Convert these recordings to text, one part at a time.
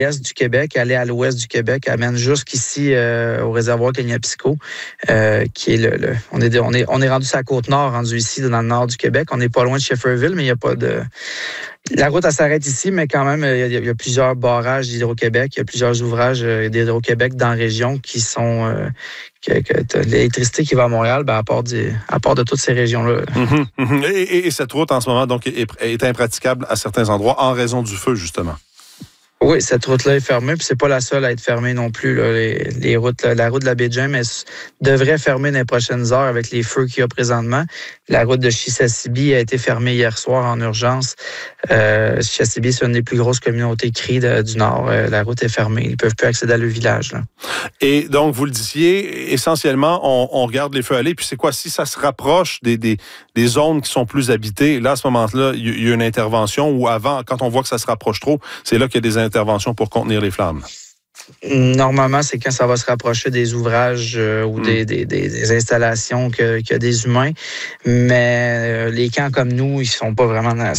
est du Québec, aller à l'ouest du Québec, amène jusqu'ici au réservoir Kaniapisco, qui est on est rendu sur la Côte-Nord, rendu ici dans le nord du Québec. On n'est pas loin de Shefferville, mais il n'y a pas de... La route, elle s'arrête ici, mais quand même, il y a plusieurs barrages d'Hydro-Québec, il y a plusieurs ouvrages d'Hydro-Québec dans la région qui sont... l'électricité qui va à Montréal, à part de toutes ces régions-là. Et cette route, en ce moment, donc, est impraticable à certains endroits en raison du feu, justement. Oui, cette route-là est fermée, puis c'est pas la seule à être fermée non plus. Là. Les routes, la route de la baie de James devrait fermer dans les prochaines heures avec les feux qu'il y a présentement. La route de Chisasibi a été fermée hier soir en urgence. Chisasibi, c'est une des plus grosses communautés cris du Nord. La route est fermée. Ils peuvent plus accéder à le village. Là. Et donc, vous le disiez, essentiellement, on regarde les feux aller. Puis c'est quoi? Si ça se rapproche des zones qui sont plus habitées, là, à ce moment-là, il y a une intervention ou avant, quand on voit que ça se rapproche trop, c'est là qu'il y a des interventions pour contenir les flammes. Normalement, c'est quand ça va se rapprocher des ouvrages ou des installations qu'il y a des humains. Mais les camps comme nous, ils font pas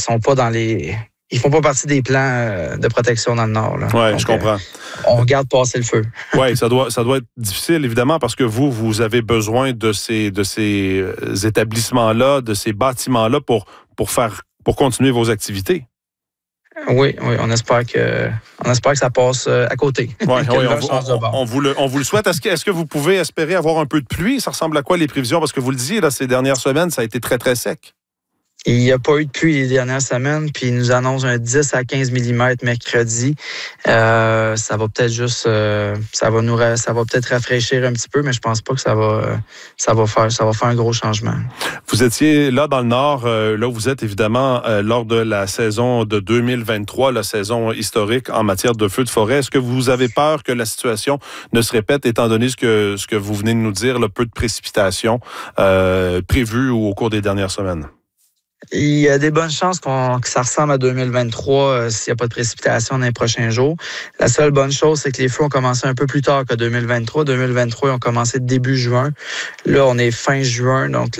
partie des plans de protection dans le Nord. Oui, je comprends. On regarde passer le feu. Oui, ça doit être difficile, évidemment, parce que vous avez besoin de ces établissements-là, de ces bâtiments-là pour continuer vos activités. Oui, on espère que ça passe à côté. On vous le souhaite. Est-ce que vous pouvez espérer avoir un peu de pluie? Ça ressemble à quoi les prévisions? Parce que vous le disiez, là, ces dernières semaines, ça a été très, très sec. Il n'y a pas eu de pluie les dernières semaines, puis ils nous annoncent un 10 à 15 mm mercredi. Ça va peut-être juste... ça va peut-être rafraîchir un petit peu, mais je pense pas que ça va faire un gros changement. Vous étiez là dans le Nord, là où vous êtes évidemment lors de la saison de 2023, la saison historique en matière de feux de forêt. Est-ce que vous avez peur que la situation ne se répète, étant donné ce que vous venez de nous dire, le peu de précipitations prévues au cours des dernières semaines? Il y a des bonnes chances que ça ressemble à 2023 s'il n'y a pas de précipitation dans les prochains jours. La seule bonne chose, c'est que les feux ont commencé un peu plus tard que 2023. 2023, ils ont commencé début juin. Là, on est fin juin, donc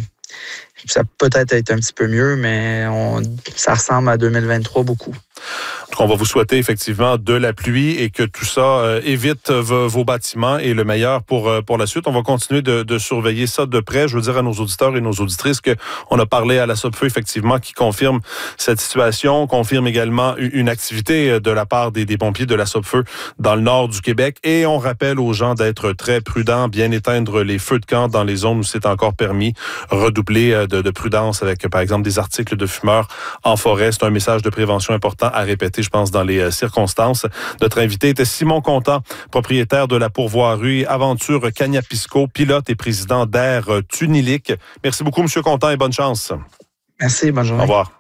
ça peut peut-être être un petit peu mieux, mais ça ressemble à 2023 beaucoup. On va vous souhaiter effectivement de la pluie et que tout ça évite vos bâtiments et le meilleur pour la suite. On va continuer de surveiller ça de près. Je veux dire à nos auditeurs et nos auditrices qu'on a parlé à la SOPFEU effectivement qui confirme cette situation, confirme également une activité de la part des pompiers de la SOPFEU dans le nord du Québec. Et on rappelle aux gens d'être très prudents, bien éteindre les feux de camp dans les zones où c'est encore permis, redoubler de prudence avec par exemple des articles de fumeurs en forêt. C'est un message de prévention important à répéter, je pense, dans les circonstances. Notre invité était Simon Contant, propriétaire de la pourvoirie Aventure Kaniapisco, pilote et président d'Air Tunilique. Merci beaucoup, M. Contant, et bonne chance. Merci, bonne journée. Au revoir.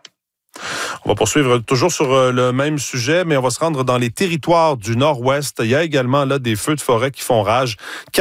On va poursuivre toujours sur le même sujet, mais on va se rendre dans les territoires du Nord-Ouest. Il y a également là des feux de forêt qui font rage.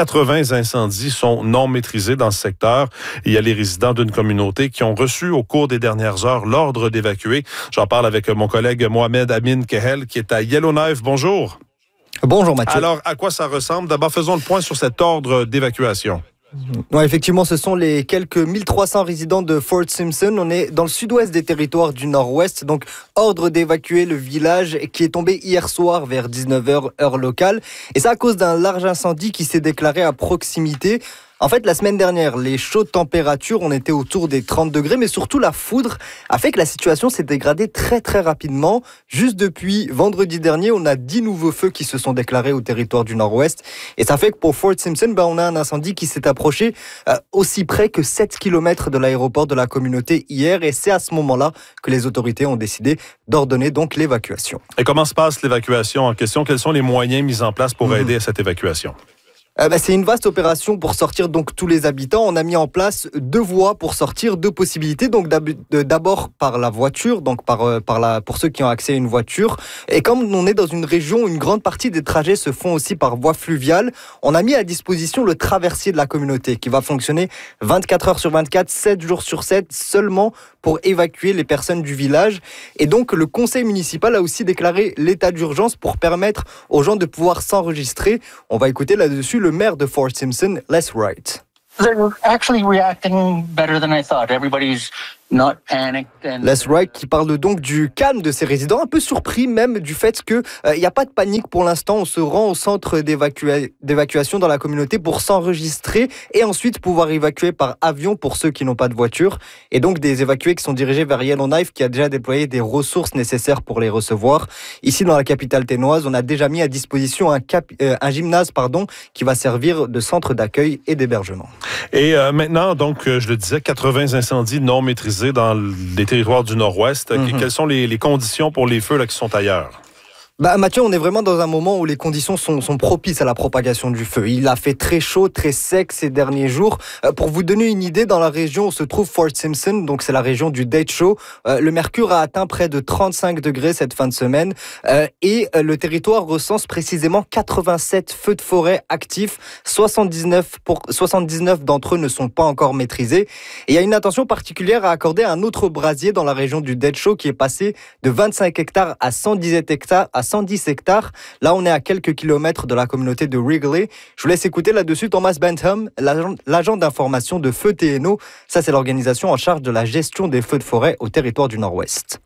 80 incendies sont non maîtrisés dans ce secteur. Il y a les résidents d'une communauté qui ont reçu au cours des dernières heures l'ordre d'évacuer. J'en parle avec mon collègue Mohamed Amin Kehel qui est à Yellowknife. Bonjour. Bonjour Mathieu. Alors, à quoi ça ressemble? D'abord, faisons le point sur cet ordre d'évacuation. Ouais, effectivement, ce sont les quelques 1300 résidents de Fort Simpson. On est dans le sud-ouest des territoires du Nord-Ouest. Donc, ordre d'évacuer le village qui est tombé hier soir vers 19h, heure locale. Et ça à cause d'un large incendie qui s'est déclaré à proximité. En fait, la semaine dernière, les chaudes températures, on était autour des 30 degrés, mais surtout la foudre a fait que la situation s'est dégradée très très rapidement. Juste depuis vendredi dernier, on a 10 nouveaux feux qui se sont déclarés au territoire du Nord-Ouest. Et ça fait que pour Fort Simpson, on a un incendie qui s'est approché aussi près que 7 km de l'aéroport de la communauté hier. Et c'est à ce moment-là que les autorités ont décidé d'ordonner donc l'évacuation. Et comment se passe l'évacuation en question? Quels sont les moyens mis en place pour aider à cette évacuation? C'est une vaste opération pour sortir donc tous les habitants. On a mis en place 2 voies pour sortir, 2 possibilités. Donc d'abord par la voiture, donc pour ceux qui ont accès à une voiture. Et comme on est dans une région où une grande partie des trajets se font aussi par voie fluviale, on a mis à disposition le traversier de la communauté qui va fonctionner 24 heures sur 24, 7 jours sur 7 seulement pour évacuer les personnes du village. Et donc le conseil municipal a aussi déclaré l'état d'urgence pour permettre aux gens de pouvoir s'enregistrer. On va écouter là-dessus le maire de Fort Simpson, Les Wright. They're actually reacting better than I thought. Everybody's Les Wright qui parle donc du calme de ses résidents, un peu surpris même du fait qu'il n'y a pas de panique pour l'instant. On se rend au centre d'évacuation dans la communauté pour s'enregistrer et ensuite pouvoir évacuer par avion pour ceux qui n'ont pas de voiture. Et donc des évacués qui sont dirigés vers Yellowknife qui a déjà déployé des ressources nécessaires pour les recevoir. Ici dans la capitale ténoise, on a déjà mis à disposition un gymnase qui va servir de centre d'accueil et d'hébergement. Et maintenant, donc, je le disais, 80 incendies non maîtrisés dans les territoires du Nord-Ouest. Quelles sont les conditions pour les feux là, qui sont ailleurs? Mathieu, on est vraiment dans un moment où les conditions sont propices à la propagation du feu. Il a fait très chaud, très sec ces derniers jours. Pour vous donner une idée, dans la région où se trouve Fort Simpson, donc c'est la région du Dead Show, le mercure a atteint près de 35 degrés cette fin de semaine et le territoire recense précisément 87 feux de forêt actifs. 79 d'entre eux ne sont pas encore maîtrisés. Et il y a une attention particulière à accorder à un autre brasier dans la région du Dead Show qui est passé de 25 hectares à 110 hectares. Là, on est à quelques kilomètres de la communauté de Wrigley. Je vous laisse écouter là-dessus Thomas Bentham, l'agent d'information de Feu TNO. Ça, c'est l'organisation en charge de la gestion des feux de forêt au territoire du Nord-Ouest.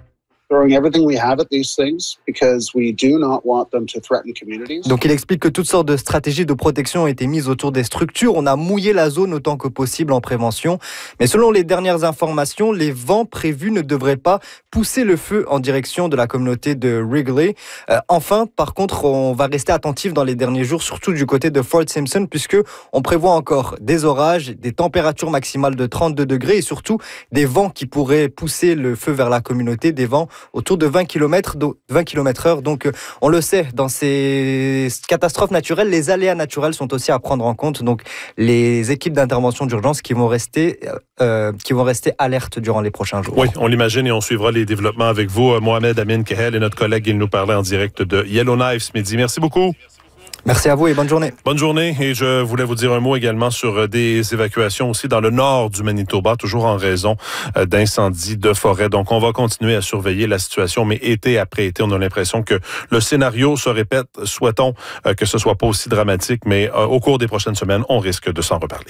Donc il explique que toutes sortes de stratégies de protection ont été mises autour des structures. On a mouillé la zone autant que possible en prévention. Mais selon les dernières informations, les vents prévus ne devraient pas pousser le feu en direction de la communauté de Wrigley. Enfin, par contre, on va rester attentif dans les derniers jours, surtout du côté de Fort Simpson, puisque on prévoit encore des orages, des températures maximales de 32 degrés et surtout des vents qui pourraient pousser le feu vers la communauté, des vents autour de 20 km/h. Donc, on le sait, dans ces catastrophes naturelles, les aléas naturels sont aussi à prendre en compte. Donc, les équipes d'intervention d'urgence qui vont rester alertes durant les prochains jours. Oui, on l'imagine et on suivra les développements avec vous. Mohamed Amin Kehel et notre collègue, il nous parlait en direct de Yellowknife ce midi. Merci beaucoup. Merci à vous et bonne journée. Bonne journée. Et je voulais vous dire un mot également sur des évacuations aussi dans le nord du Manitoba, toujours en raison d'incendies de forêt. Donc, on va continuer à surveiller la situation, mais été après été, on a l'impression que le scénario se répète. Souhaitons que ce soit pas aussi dramatique, mais au cours des prochaines semaines, on risque de s'en reparler.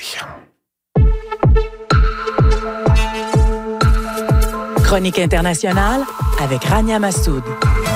Chronique internationale avec Rania Massoud.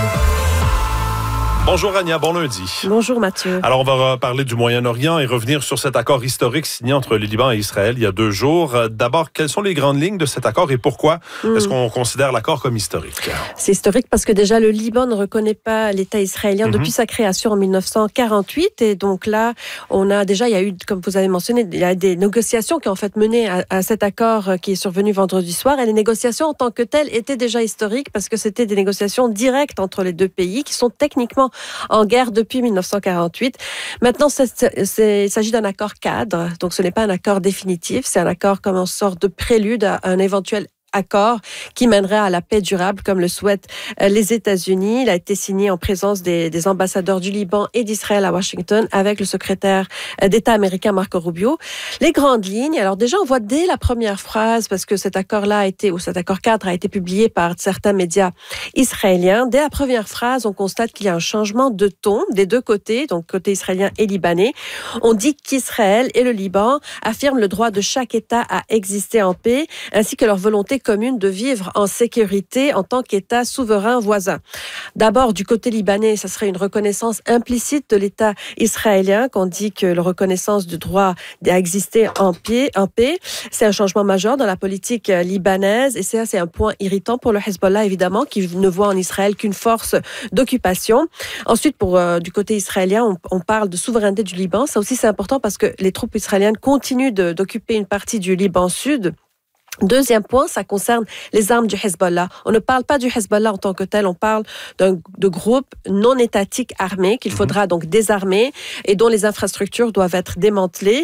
Bonjour Rania, bon lundi. Bonjour Mathieu. Alors on va parler du Moyen-Orient et revenir sur cet accord historique signé entre le Liban et Israël il y a 2 jours. D'abord, quelles sont les grandes lignes de cet accord et pourquoi est-ce qu'on considère l'accord comme historique? C'est historique parce que déjà le Liban ne reconnaît pas l'État israélien depuis sa création en 1948 et donc là il y a eu, comme vous avez mentionné, il y a des négociations qui ont en fait mené à cet accord qui est survenu vendredi soir et les négociations en tant que telles étaient déjà historiques parce que c'était des négociations directes entre les deux pays qui sont techniquement en guerre depuis 1948. Maintenant, il s'agit d'un accord cadre, donc ce n'est pas un accord définitif, c'est un accord comme une sorte de prélude à un éventuel accord qui mènerait à la paix durable comme le souhaitent les États-Unis. Il a été signé en présence des ambassadeurs du Liban et d'Israël à Washington avec le secrétaire d'État américain Marco Rubio. Les grandes lignes, alors déjà on voit dès la première phrase parce que cet accord cadre a été publié par certains médias israéliens. Dès la première phrase, on constate qu'il y a un changement de ton des deux côtés, donc côté israélien et libanais. On dit qu'Israël et le Liban affirment le droit de chaque État à exister en paix ainsi que leur volonté commune de vivre en sécurité en tant qu'État souverain voisin. D'abord, du côté libanais, ça serait une reconnaissance implicite de l'État israélien, qu'on dit que la reconnaissance du droit à exister en paix. C'est un changement majeur dans la politique libanaise et ça, c'est un point irritant pour le Hezbollah, évidemment, qui ne voit en Israël qu'une force d'occupation. Ensuite, du côté israélien, on parle de souveraineté du Liban. Ça aussi, c'est important parce que les troupes israéliennes continuent d'occuper une partie du Liban sud. Deuxième point, ça concerne les armes du Hezbollah. On ne parle pas du Hezbollah en tant que tel, on parle de groupes non étatiques armés qu'il faudra donc désarmer et dont les infrastructures doivent être démantelées.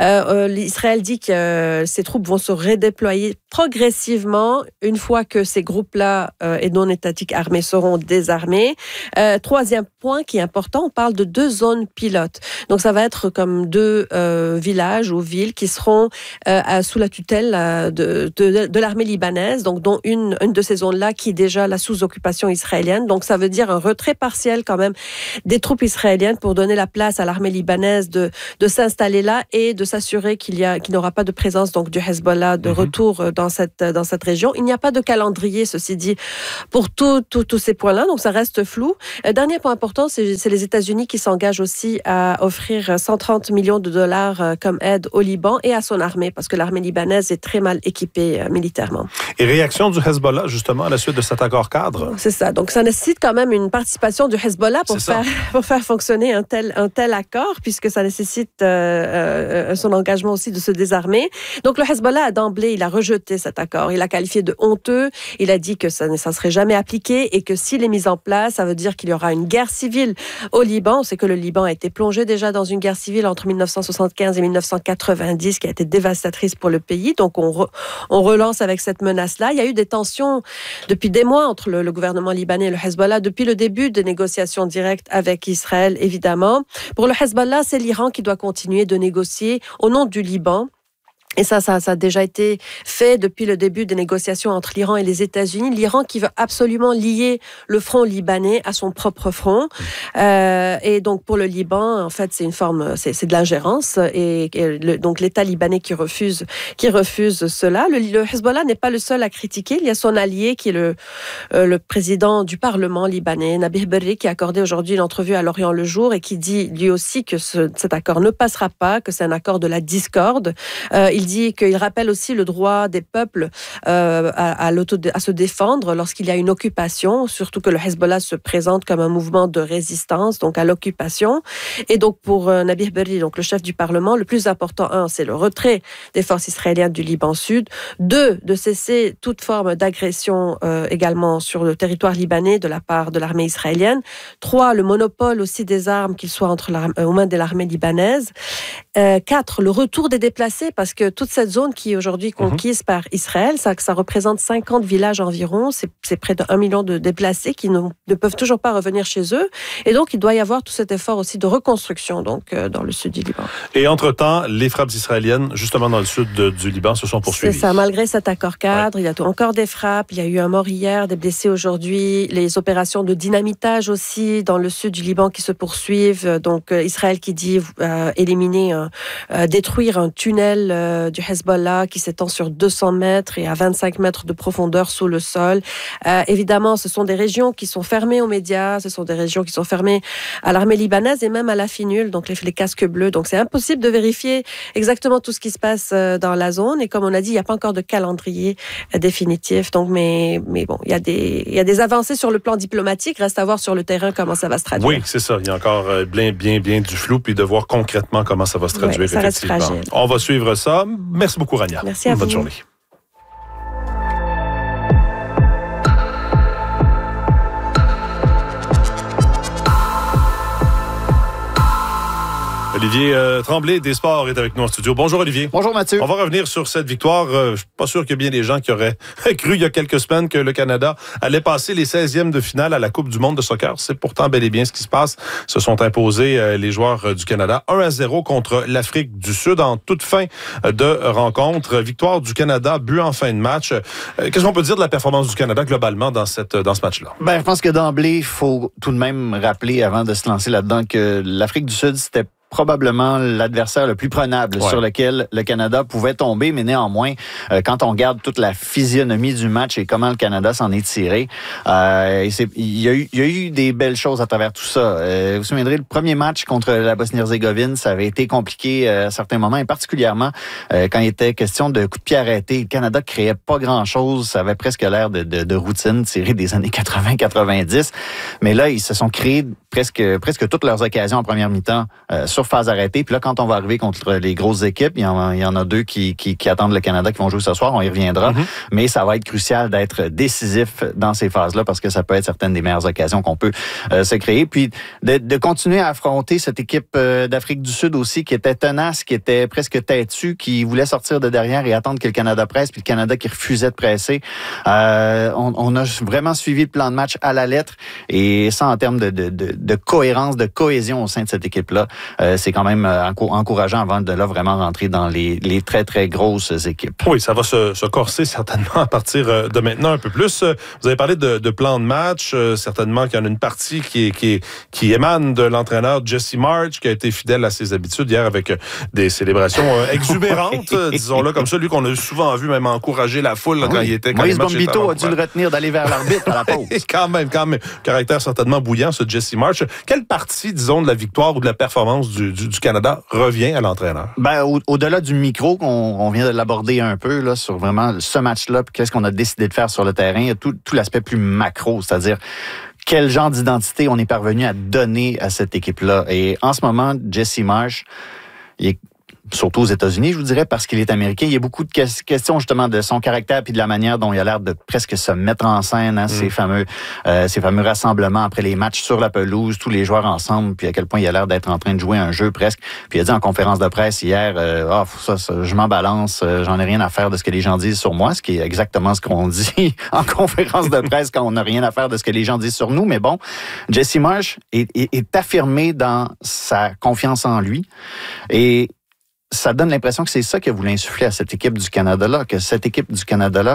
Israël dit que ces troupes vont se redéployer progressivement une fois que ces groupes-là et non étatiques armés seront désarmés. Troisième point qui est important, on parle de 2 zones pilotes. Donc ça va être comme 2 villages ou villes qui seront sous la tutelle de l'armée libanaise, donc dont une de ces zones-là qui est déjà la sous-occupation israélienne. Donc ça veut dire un retrait partiel quand même des troupes israéliennes pour donner la place à l'armée libanaise de s'installer là et de s'assurer qu'il n'y aura pas de présence donc du Hezbollah de retour dans cette région. Il n'y a pas de calendrier, ceci dit, pour tous ces points-là, donc ça reste flou. Dernier point important, c'est les États-Unis qui s'engagent aussi à offrir 130 millions de dollars comme aide au Liban et à son armée, parce que l'armée libanaise est très mal équipée militairement. Et réaction du Hezbollah, justement, à la suite de cet accord cadre? C'est ça. Donc, ça nécessite quand même une participation du Hezbollah pour faire fonctionner un tel accord, puisque ça nécessite son engagement aussi de se désarmer. Donc, le Hezbollah, d'emblée, il a rejeté cet accord. Il l'a qualifié de honteux. Il a dit que ça ne serait jamais appliqué et que s'il est mis en place, ça veut dire qu'il y aura une guerre civile au Liban. On sait que le Liban a été plongé déjà dans une guerre civile entre 1975 et 1990 qui a été dévastatrice pour le pays. Donc, on relance avec cette menace-là. Il y a eu des tensions depuis des mois entre le gouvernement libanais et le Hezbollah depuis le début des négociations directes avec Israël, évidemment. Pour le Hezbollah, c'est l'Iran qui doit continuer de négocier au nom du Liban. Et ça a déjà été fait depuis le début des négociations entre l'Iran et les États-Unis. L'Iran qui veut absolument lier le front libanais à son propre front. Et donc, pour le Liban, en fait, c'est une forme, c'est de l'ingérence. Donc, l'État libanais qui refuse cela. Le Hezbollah n'est pas le seul à critiquer. Il y a son allié qui est le président du Parlement libanais, Nabih Berri, qui a accordé aujourd'hui une entrevue à L'Orient le Jour et qui dit lui aussi que cet accord ne passera pas, que c'est un accord de la discorde. Il dit qu'il rappelle aussi le droit des peuples à se défendre lorsqu'il y a une occupation, surtout que le Hezbollah se présente comme un mouvement de résistance, donc à l'occupation. Et donc pour Nabih Berri, donc le chef du Parlement, le plus important, c'est le retrait des forces israéliennes du Liban Sud. 2, de cesser toute forme d'agression également sur le territoire libanais de la part de l'armée israélienne. 3, le monopole aussi des armes, qu'il soit aux mains de l'armée libanaise. 4, le retour des déplacés, parce que toute cette zone qui est aujourd'hui conquise par Israël, ça représente 50 villages environ, c'est près d'1 million de déplacés qui ne peuvent toujours pas revenir chez eux. Et donc, il doit y avoir tout cet effort aussi de reconstruction donc, dans le sud du Liban. Et entre-temps, les frappes israéliennes, justement dans le sud du Liban, se sont poursuivies. C'est ça, malgré cet accord cadre, il y a encore des frappes, il y a eu un mort hier, des blessés aujourd'hui, les opérations de dynamitage aussi dans le sud du Liban qui se poursuivent. Donc, Israël qui dit détruire un tunnel du Hezbollah qui s'étend sur 200 mètres et à 25 mètres de profondeur sous le sol. Évidemment, ce sont des régions qui sont fermées aux médias, ce sont des régions qui sont fermées à l'armée libanaise et même à la FINUL, donc les casques bleus. Donc c'est impossible de vérifier exactement tout ce qui se passe dans la zone. Et comme on a dit, il n'y a pas encore de calendrier définitif. Donc, mais bon, il y a des avancées sur le plan diplomatique. Reste à voir sur le terrain comment ça va se traduire. Oui, c'est ça. Il y a encore bien du flou, puis de voir concrètement comment ça va se traduire. Ça reste fragile. On va suivre ça. Merci beaucoup, Rania. Merci à vous. Bonne journée. Olivier Tremblay des Sports est avec nous en studio. Bonjour Olivier. Bonjour Mathieu. On va revenir sur cette victoire. Je suis pas sûr qu'il y ait bien des gens qui auraient cru il y a quelques semaines que le Canada allait passer les 16e de finale à la Coupe du monde de soccer. C'est pourtant bel et bien ce qui se passe. Se sont imposés les joueurs du Canada 1-0 contre l'Afrique du Sud en toute fin de rencontre. Victoire du Canada, but en fin de match. Qu'est-ce qu'on peut dire de la performance du Canada globalement dans ce match-là? Je pense que d'emblée, il faut tout de même rappeler avant de se lancer là-dedans que l'Afrique du Sud, c'était probablement l'adversaire le plus prenable sur lequel le Canada pouvait tomber, mais néanmoins, quand on regarde toute la physionomie du match et comment le Canada s'en est tiré, il y a eu des belles choses à travers tout ça. Vous vous souviendrez, le premier match contre la Bosnie-Herzégovine, ça avait été compliqué à certains moments, et particulièrement quand il était question de coups de pied arrêtés. Le Canada créait pas grand-chose, ça avait presque l'air de routine tirée des années 80-90, mais là, ils se sont créés presque toutes leurs occasions en première mi-temps sur phase arrêtée. Puis là, quand on va arriver contre les grosses équipes, il y en a 2 qui attendent le Canada, qui vont jouer ce soir. On y reviendra. Mais ça va être crucial d'être décisif dans ces phases-là parce que ça peut être certaines des meilleures occasions qu'on peut se créer. Puis de continuer à affronter cette équipe d'Afrique du Sud aussi qui était tenace, qui était presque têtue, qui voulait sortir de derrière et attendre que le Canada presse, puis le Canada qui refusait de presser. On a vraiment suivi le plan de match à la lettre et ça, en termes de cohérence, de cohésion au sein de cette équipe-là, c'est quand même encourageant avant de là vraiment rentrer dans les très, très grosses équipes. Oui, ça va se corser certainement à partir de maintenant un peu plus. Vous avez parlé de plan de match. Certainement qu'il y en a une partie qui émane de l'entraîneur Jesse Marsch, qui a été fidèle à ses habitudes hier avec des célébrations exubérantes, disons-le comme ça. Lui qu'on a souvent vu même encourager la foule quand il était... Moïse Bombito a dû le retenir d'aller vers l'arbitre à la pause. Quand même. Caractère certainement bouillant, ce Jesse Marsch. Quelle partie, disons, de la victoire ou de la performance du Canada revient à l'entraîneur? Au-delà du micro, on vient de l'aborder un peu là, sur vraiment ce match-là, puis qu'est-ce qu'on a décidé de faire sur le terrain, il y a tout l'aspect plus macro, c'est-à-dire quel genre d'identité on est parvenu à donner à cette équipe-là. Et en ce moment, Jesse Marsch, il est surtout aux États-Unis, je vous dirais, parce qu'il est américain. Il y a beaucoup de questions, justement, de son caractère puis de la manière dont il a l'air de presque se mettre en scène, ces fameux rassemblements après les matchs sur la pelouse, tous les joueurs ensemble, puis à quel point il a l'air d'être en train de jouer un jeu presque. Puis il a dit en conférence de presse hier, ça, je m'en balance, j'en ai rien à faire de ce que les gens disent sur moi, ce qui est exactement ce qu'on dit en conférence de presse quand on n'a rien à faire de ce que les gens disent sur nous. Mais bon, Jesse Marsch est affirmé dans sa confiance en lui et ça donne l'impression que c'est ça qu'il a voulu insuffler à cette équipe du Canada-là, que cette équipe du Canada-là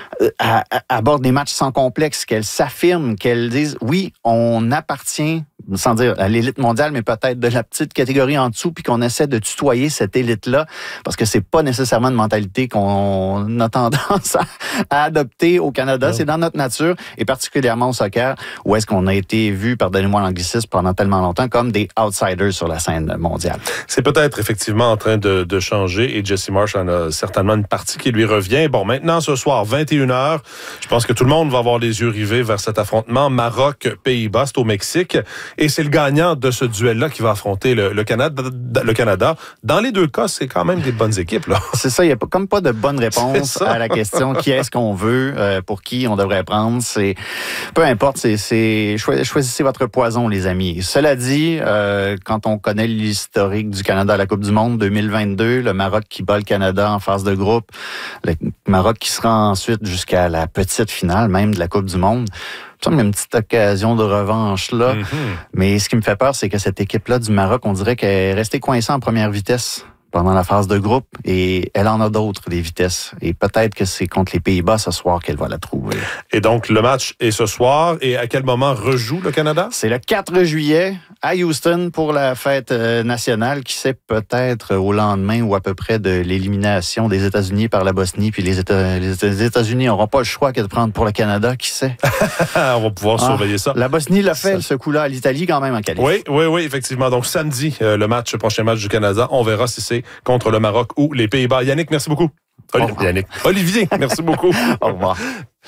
aborde des matchs sans complexe, qu'elle s'affirme, qu'elle dise, oui, on appartient, sans dire à l'élite mondiale, mais peut-être de la petite catégorie en dessous, puis qu'on essaie de tutoyer cette élite-là, parce que c'est pas nécessairement une mentalité qu'on a tendance à adopter au Canada. C'est dans notre nature, et particulièrement au soccer, où est-ce qu'on a été vu, pardonnez-moi l'anglicisme, pendant tellement longtemps, comme des outsiders sur la scène mondiale. C'est peut-être effectivement en train de changer, et Jesse Marsch en a certainement une partie qui lui revient. Bon, maintenant, ce soir, 21h, je pense que tout le monde va avoir les yeux rivés vers cet affrontement Maroc-Pays-Bas, c'est au Mexique. Et c'est le gagnant de ce duel-là qui va affronter le Canada. Dans les deux cas, c'est quand même des bonnes équipes, là. C'est ça, il n'y a comme pas de bonne réponse à la question qui est-ce qu'on veut, pour qui on devrait prendre. Peu importe, choisissez votre poison, les amis. Cela dit, quand on connaît l'historique du Canada à la Coupe du Monde 2022, le Maroc qui bat le Canada en phase de groupe, le Maroc qui sera ensuite jusqu'à la petite finale même de la Coupe du Monde. Il me semble une petite occasion de revanche là. Mais ce qui me fait peur, c'est que cette équipe-là du Maroc, on dirait qu'elle est restée coincée en première vitesse pendant la phase de groupe et elle en a d'autres, des vitesses. Et peut-être que c'est contre les Pays-Bas ce soir qu'elle va la trouver. Et donc, le match est ce soir. Et à quel moment rejoue le Canada? C'est le 4 juillet à Houston pour la fête nationale, qui sait peut-être au lendemain ou à peu près de l'élimination des États-Unis par la Bosnie. Puis les États-Unis n'auront pas le choix que de prendre pour le Canada, qui sait? On va pouvoir surveiller ça. La Bosnie l'a fait, ce coup-là, à l'Italie quand même en qualif. Oui, effectivement. Donc samedi, le prochain match du Canada, on verra si c'est contre le Maroc ou les Pays-Bas. Yannick, merci beaucoup. Olivier, merci beaucoup. Au revoir.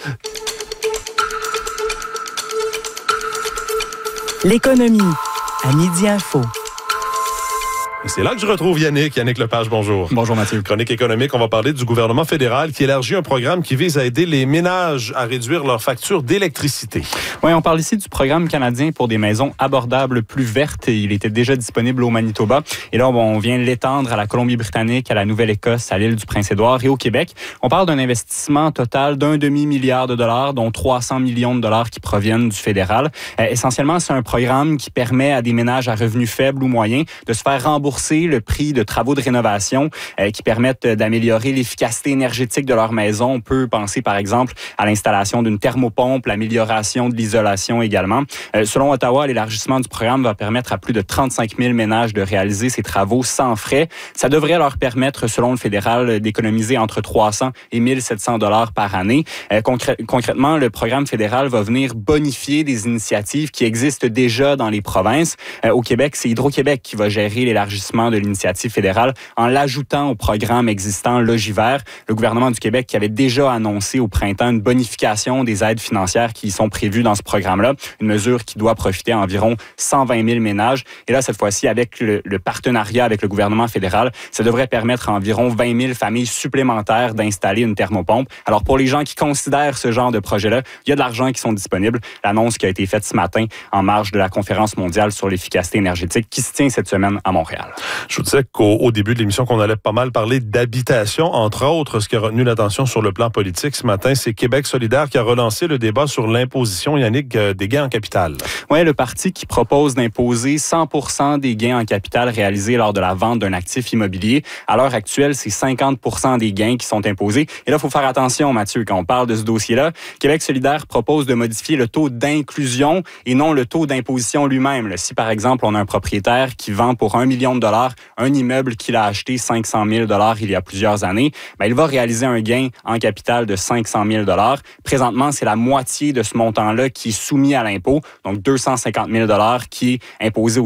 L'économie à Midi Info. Et c'est là que je retrouve Yannick Lepage, bonjour. Bonjour Mathieu. Chronique économique, on va parler du gouvernement fédéral qui élargit un programme qui vise à aider les ménages à réduire leurs factures d'électricité. Oui, on parle ici du programme canadien pour des maisons abordables plus vertes. Il était déjà disponible au Manitoba. Et là, on vient l'étendre à la Colombie-Britannique, à la Nouvelle-Écosse, à l'île du Prince-Édouard et au Québec. On parle d'un investissement total d'1,5 milliard de dollars, dont 300 millions de dollars qui proviennent du fédéral. Essentiellement, c'est un programme qui permet à des ménages à revenus faibles ou moyens de se faire rembourser le prix de travaux de rénovation qui permettent d'améliorer l'efficacité énergétique de leur maison. On peut penser, par exemple, à l'installation d'une thermopompe, l'amélioration de l'isolation également. Selon Ottawa, l'élargissement du programme va permettre à plus de 35 000 ménages de réaliser ces travaux sans frais. Ça devrait leur permettre, selon le fédéral, d'économiser entre 300 et 1 700 $ par année. Concrètement, le programme fédéral va venir bonifier des initiatives qui existent déjà dans les provinces. Au Québec, c'est Hydro-Québec qui va gérer l'élargissement de l'initiative fédérale en l'ajoutant au programme existant Logivert. Le gouvernement du Québec qui avait déjà annoncé au printemps une bonification des aides financières qui sont prévues dans ce programme-là, une mesure qui doit profiter à environ 120 000 ménages. Et là, cette fois-ci, avec le partenariat avec le gouvernement fédéral, ça devrait permettre à environ 20 000 familles supplémentaires d'installer une thermopompe. Alors, pour les gens qui considèrent ce genre de projet-là, il y a de l'argent qui sont disponibles. L'annonce qui a été faite ce matin en marge de la conférence mondiale sur l'efficacité énergétique qui se tient cette semaine à Montréal. Je vous disais qu'au début de l'émission qu'on allait pas mal parler d'habitation, entre autres. Ce qui a retenu l'attention sur le plan politique ce matin, c'est Québec solidaire qui a relancé le débat sur l'imposition, Yannick, des gains en capital. Oui, le parti qui propose d'imposer 100% des gains en capital réalisés lors de la vente d'un actif immobilier. À l'heure actuelle, c'est 50% des gains qui sont imposés. Et là, il faut faire attention, Mathieu, quand on parle de ce dossier-là. Québec solidaire propose de modifier le taux d'inclusion et non le taux d'imposition lui-même. Si, par exemple, on a un propriétaire qui vend pour $1 million un immeuble qu'il a acheté 500 000 il y a plusieurs années, il va réaliser un gain en capital de 500 000 Présentement, c'est la moitié de ce montant-là qui est soumis à l'impôt, donc 250 000 qui est imposé